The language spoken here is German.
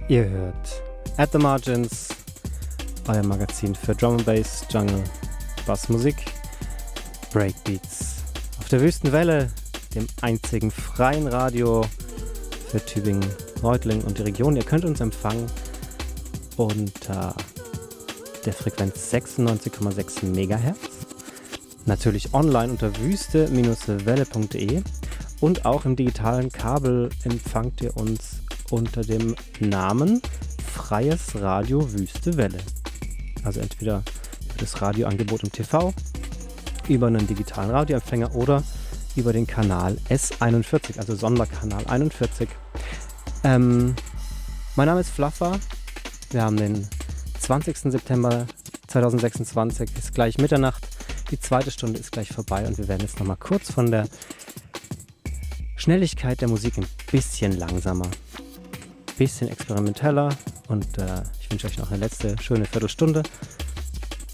Ihr hört At the Margins, euer Magazin für Drum and Bass, Jungle, Bassmusik, Breakbeats. Auf der Wüstenwelle, dem einzigen freien Radio für Tübingen, Reutlingen und die Region. Ihr könnt uns empfangen unter der Frequenz 96,6 MHz. Natürlich online unter wüste-welle.de und auch im digitalen Kabel empfangt ihr uns unter dem Namen Freies Radio Wüste Welle. Also entweder über das Radioangebot im TV, über einen digitalen Radioempfänger oder über den Kanal S41, also Sonderkanal 41. Mein Name ist Fluffer. Wir haben den 20. September 2026, ist gleich Mitternacht. Die zweite Stunde ist gleich vorbei und wir werden jetzt nochmal kurz von der Schnelligkeit der Musik ein bisschen langsamer, ein bisschen experimenteller und ich wünsche euch noch eine letzte schöne Viertelstunde